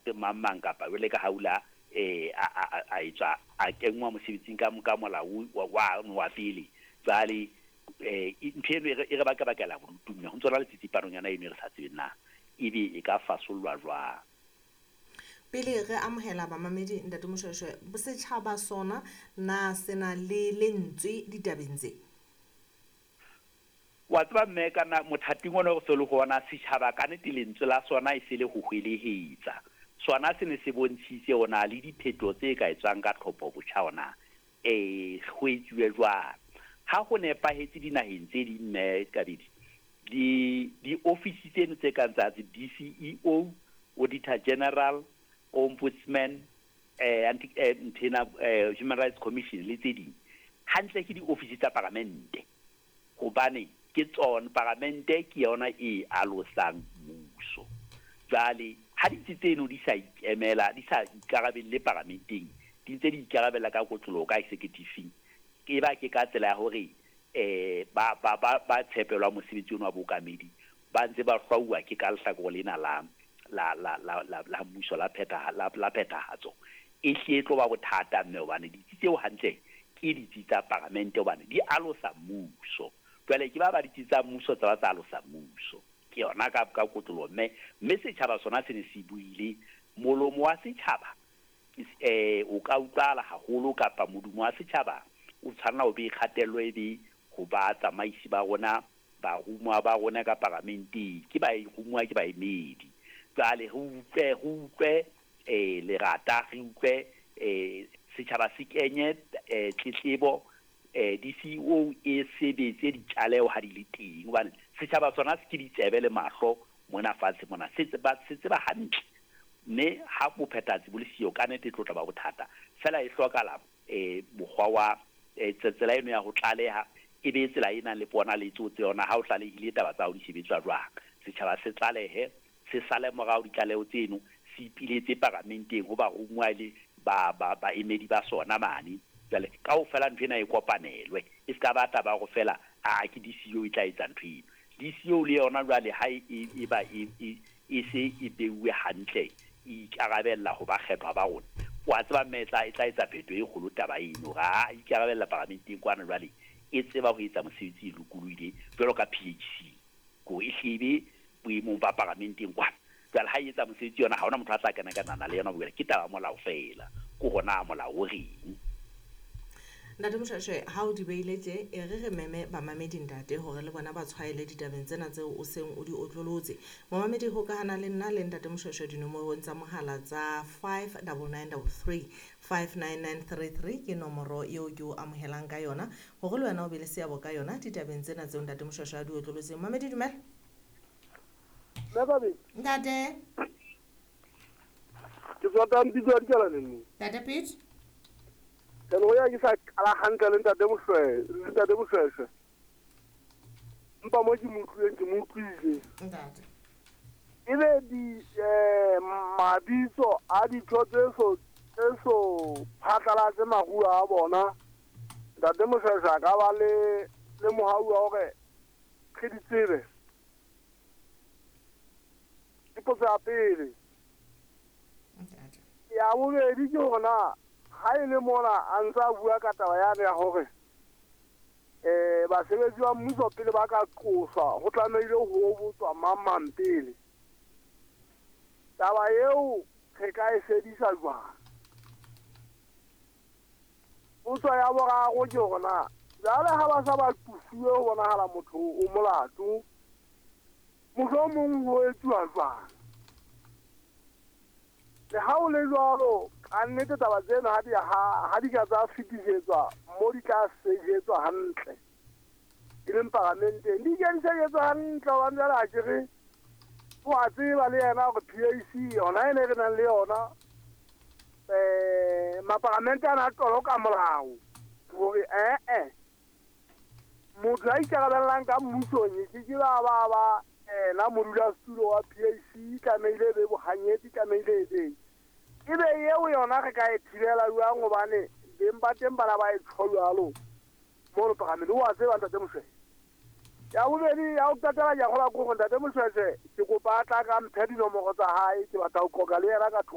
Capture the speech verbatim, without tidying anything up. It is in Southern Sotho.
se mamang kapa le ka haula eh a a etswa a kengwa mosebetsing ka ka molao wa wa pele tsale eh ntsheno e re ba ka bakela borutunya ho ntse la le tsitsipano yana eno re sa tsena ebe e ka fasolwa jwa pele re amohela bamamedi ntate Moshweshwe bosetšhaba sona na sena le lentswe ditabeng tse wa tsaba mme kana mothating ona go se le gona setšhaba ka nete lentswe la sona e se le go hwelehetsa sona se ne se bontshitse ona le diphetho tse ka etswang ka tlhopho botjha ona eh go etswe jwa ha go nepahetse dinaheng tse di mme ka di di di office tseno tse ka tsa D C E O Auditor General Ombudsman eh anti antina Human Rights Commission le tse ding hantle ke di office tsa parlamente go bane ke tsona parlamente ke yona e alosang mmuso jale ha di tseno di sa ikemela di sa ikarabelle parlamenteng di ntse di ikarabella ka kotlolo ka executive ke ba ke ka tsela ya hore eh ba ba ba tshepelwa mosebetsi wa bokamedi ba ntse ba hlauwa ke ka lehlako lena la la la la la la mmuso la pheta la la phethahatso e hletlo ba bothata mme bana di tsitseo hantle ke di tsitsa parlamente bana di alosa mmuso jwale ke ba ba di tsitsa mmuso tsa tsa alosa mmuso ke yona ka ka kotlolo mme mme setjhaba sona se ne se buile molomo wa setjhaba eh o ka utlala haholo kapa modumo wa setjhaba o tshwana o be kgatello e be go ba tsamaisi ba rona ba rumwa ba rona ka parlamente ke ba rumwa ke ba emedi tsale ho utlwe ho utlwe eh le rata re utlwe eh setjhaba se kenye eh tletlebo eh D C O e sebetse di tlaleo ha di le teng hobane setjhaba sona se ke di tsebe le mahlo mona fatshe mona se ba se tseba hantle ne ha bo phethatsi bo le sio ka nete tlotla ba bothata fela e hlokala eh bogwa wa tsela eno ya go tlaleha e be tsela ena le bona le tsotse yona ha o tlalehile taba tsa ho di sebetswa jwang setjhaba se tlalehe se sale morao di tlaleo tseno se ipiletse parlamenteng ho ba rumwa le ba ba ba emedi ba sona mane jale ka o fela nthwena e kopanelwe e ska ba taba go fela a ke D C O e tla etsa nthwena D C O le yona jale ha e ba e se e beuwe hantle e ikarabella ho ba kgethwa ba rona wa tseba metla e tla etsa phetho e kgolo taba eno ga ikarabella parlamenteng kwana jale e tseba go etsa mosebetsi e lokuluile jalo ka P H C go e hlebe boemo ba parlamenteng kwana jale ha e etsa mosebetsi yona ha ona motho a tla kana kana le yona boela ke taba molao fela go gona molao o reng ntate Moshweshwe ha o di beiletse e re re meme ba mamedi ntate hore le bona ba tshwaele ditabeng tsena tseo o seng o di otlolotse mamedi ho ka hana le nna le ntate Moshweshwe dinomoro tsa mohala tsa five nine nine three five nine nine three three ke nomoro eo ke o amohelang ka yona hore le wena o be le seabo ka yona ditabeng tsena tseo ntate Moshweshwe a di otlolotse mamedi dumela Nakabe ntate ke tsota ntitso a dikala neng ntate Pete teno ya ke sa kala hantle le ntate Moshweshwe le ntate Moshweshwe mpa mo ke motlueng ke motluile ntate ile di eh mabitso a ditlhotseso tseso phatlalatse magua a bona ntate Moshweshwe ka ba le le mohau wa hore ke ditsebe ipotsa ya pele ntate ya bobedi ke gona ha ile mona a ntsa bua ka taba yane ya hore eh basebetsi ba mmuso pele ba ka qoswa go tlameile go botswa mamang pele taba eo re ka e sedisa jwang botswa ya borago ke gona jale ha ba sa ba tusiwe go bonahala motho o molato motho mong ho etsuwa jwang le ha o le jwalo ka nnete taba tsena ha di ha di ka tsa fitisetswa mo di ka sejetswa hantle e leng parlamenteng di ka di sejetswa hantle wa ntsala a kere o a tseba le yena gore P A C yona ene re nang le yona eh maparlamente a na tolo ka molao gore eh eh motho a ikarabellang ka mmusong ke ke ba ba ba eh la modula stulo wa P A C ka meile be bohanyetsi ka meile ebe ebe yeo yona re ka e thibela jwang gobane beng ba teng bana ba e tshwalo mo le pagamelo wa tseba ntate Moshweshwe ya bobedi ya o tatela ya gola go ntate Moshweshwe ke go batla ka mphe dinomoro tsa hae ke batla go koka le yena ka